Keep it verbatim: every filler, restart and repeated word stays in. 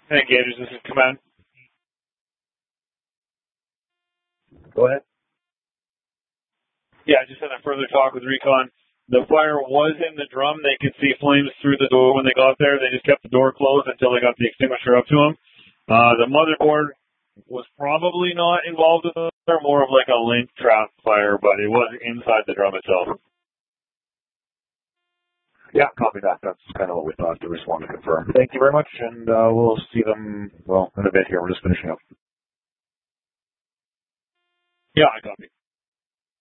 Hey, Gators, this is Command. Go ahead. Yeah, I just had a further talk with Recon. The fire was in the drum. They could see flames through the door when they got there. They just kept the door closed until they got the extinguisher up to them. Uh, the motherboard was probably not involved in the fire, more of like a link trap fire, but it was inside the drum itself. Yeah, copy that. That's kind of what we thought. We just wanted to confirm. Thank you very much, and uh, we'll see them, well, in a bit here. We're just finishing up. Yeah, I copy.